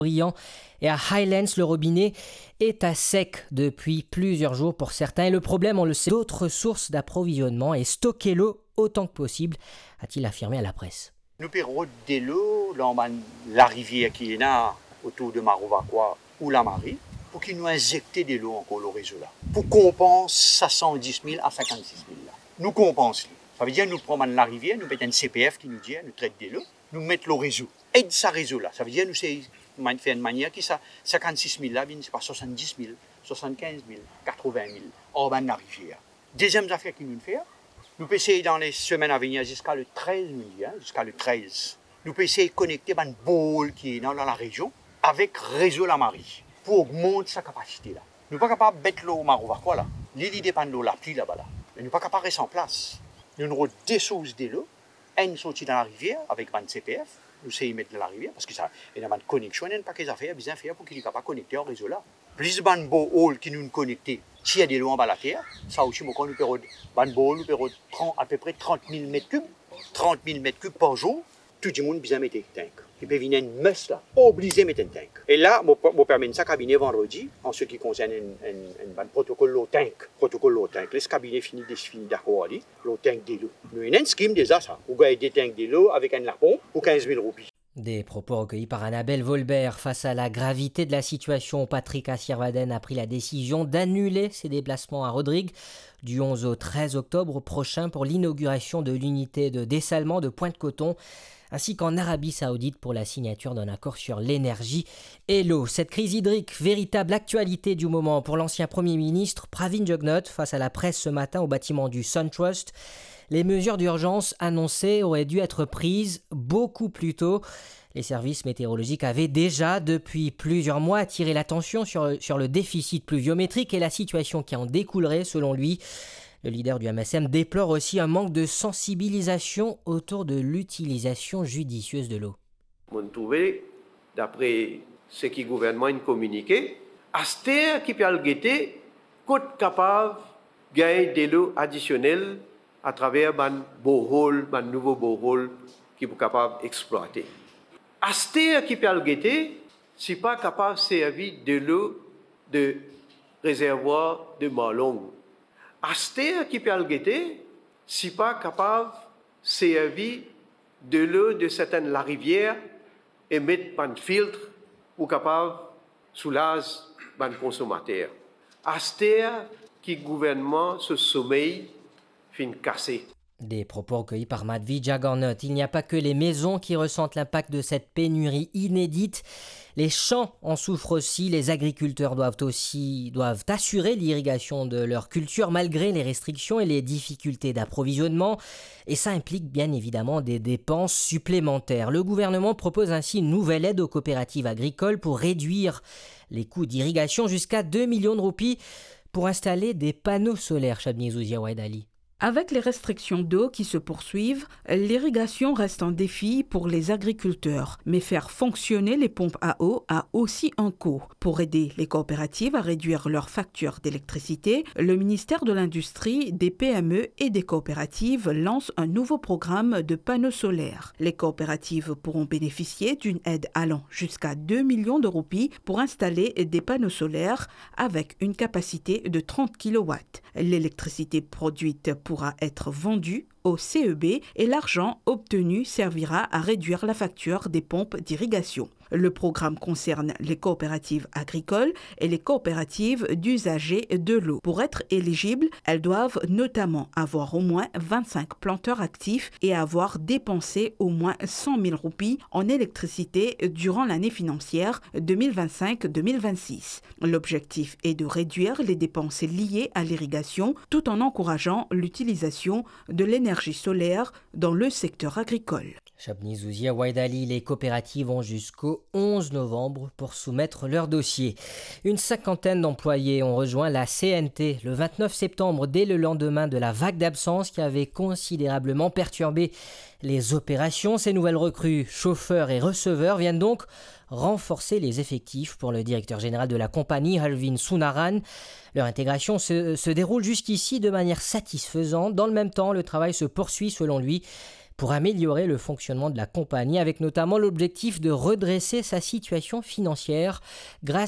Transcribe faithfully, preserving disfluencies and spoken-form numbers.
Briand et à Highlands, le robinet est à sec depuis plusieurs jours pour certains. Et le problème, on le sait, d'autres sources d'approvisionnement et stocker l'eau autant que possible, a-t-il affirmé à la presse. Nous perdons de l'eau dans la rivière qui est là, autour de Marovaquois ou la Marie, pour qu'ils nous injectent de l'eau encore le réseau là. Pour compenser soixante-dix mille à cinquante-six mille là. Nous compensons. Ça veut dire que nous prenons la rivière, nous mettons un C P F qui nous dit, nous traite de l'eau, nous mettons le réseau. Aide ça réseau là. Ça veut dire que nous c'est faire une manière qui ça cinquante-six mille là, c'est pas soixante-dix mille, soixante-quinze mille, quatre-vingt mille hors de la rivière. Deuxième affaire que nous faisons, nous pouvons essayer dans les semaines à venir jusqu'à le treize, nous hein, jusqu'à le treize. Nous pouvons essayer de connecter une boule qui est dans la région avec réseau la Marie pour augmenter sa capacité là. Nous ne sommes pas capables de mettre l'eau au Marovaquois là. L'île dépend de l'eau la pluie là-bas là. Mais nous ne sommes pas capables de rester en place. Nous avons des sources de l'eau, une sortie dans la rivière avec un C P F. Nous essayons de mettre dans la rivière parce qu'il y a une connexion, il y a un paquet d'affaires bien faire pour qu'il soit capable de connecter au réseau là. Plus de ban hall qui nous connectent, s'il y a des lots en bas de la terre, ça aussi, nous perdons ban hall, nous perdons à peu près trente mille mètres cubes, trente mille mètres cubes par jour. Tout le monde a besoin de mettre un tank. Il peut venir une messe là, obligé de mettre un tank. Et là, je permets de ça cabinet vendredi, en ce qui concerne un protocole low tank. Protocole low tank. Les cabinets finissent d'accord avec le tank de l'eau. Nous avons une scheme déjà ça. Vous gagnez des tanks de l'eau avec un lapon pour quinze mille roupies. Des propos recueillis par Annabelle Volbert. Face à la gravité de la situation, Patrick Assierwaden a pris la décision d'annuler ses déplacements à Rodrigue du onze au treize octobre prochain pour l'inauguration de l'unité de dessalement de Pointe-Coton, ainsi qu'en Arabie Saoudite pour la signature d'un accord sur l'énergie et l'eau. Cette crise hydrique, véritable actualité du moment pour l'ancien Premier ministre Pravin Jugnauth face à la presse ce matin au bâtiment du SunTrust. Les mesures d'urgence annoncées auraient dû être prises beaucoup plus tôt. Les services météorologiques avaient déjà, depuis plusieurs mois, attiré l'attention sur, sur le déficit pluviométrique et la situation qui en découlerait, selon lui. Le leader du M S M déplore aussi un manque de sensibilisation autour de l'utilisation judicieuse de l'eau. On trouvait, d'après ce que le gouvernement a communiqué, à cette terre qui peut le guetter, côte capable de gagner de l'eau additionnelle à travers un borehole, un nouveau borehole qui est capable d'exploiter. À cette terre qui peut le guetter, si pas capable de servir de l'eau de réservoir de Marlong. À cette terre qui peut le guetter, si pas capable de servir de l'eau de certaines la rivière et mettre un filtre pour capable soulager les consommateurs. À cette terre qui le gouvernement se sommeille fin cassé. Des propos recueillis par Madhvi Jagannauth. Il n'y a pas que les maisons qui ressentent l'impact de cette pénurie inédite. Les champs en souffrent aussi. Les agriculteurs doivent aussi doivent assurer l'irrigation de leurs cultures malgré les restrictions et les difficultés d'approvisionnement. Et ça implique bien évidemment des dépenses supplémentaires. Le gouvernement propose ainsi une nouvelle aide aux coopératives agricoles pour réduire les coûts d'irrigation jusqu'à deux millions de roupies pour installer des panneaux solaires. Chabni Zouzia Waidali. Avec les restrictions d'eau qui se poursuivent, l'irrigation reste un défi pour les agriculteurs. Mais faire fonctionner les pompes à eau a aussi un coût. Pour aider les coopératives à réduire leurs factures d'électricité, le ministère de l'Industrie, des P M E et des coopératives lance un nouveau programme de panneaux solaires. Les coopératives pourront bénéficier d'une aide allant jusqu'à deux millions de roupies pour installer des panneaux solaires avec une capacité de trente kilowatts. L'électricité produite pourra être vendue au C E B et l'argent obtenu servira à réduire la facture des pompes d'irrigation. Le programme concerne les coopératives agricoles et les coopératives d'usagers de l'eau. Pour être éligibles, elles doivent notamment avoir au moins vingt-cinq planteurs actifs et avoir dépensé au moins cent mille roupies en électricité durant l'année financière deux mille vingt-cinq deux mille vingt-six. L'objectif est de réduire les dépenses liées à l'irrigation tout en encourageant l'utilisation de l'énergie solaire dans le secteur agricole. Chabni Zouzia Waidali, les coopératives ont jusqu'au onze novembre pour soumettre leur dossier. Une cinquantaine d'employés ont rejoint la C N T le vingt-neuf septembre, dès le lendemain de la vague d'absence qui avait considérablement perturbé les opérations. Ces nouvelles recrues, chauffeurs et receveurs, viennent donc renforcer les effectifs pour le directeur général de la compagnie, Alvin Sunaran. Leur intégration se, se déroule jusqu'ici de manière satisfaisante. Dans le même temps, le travail se poursuit selon lui pour améliorer le fonctionnement de la compagnie, avec notamment l'objectif de redresser sa situation financière grâce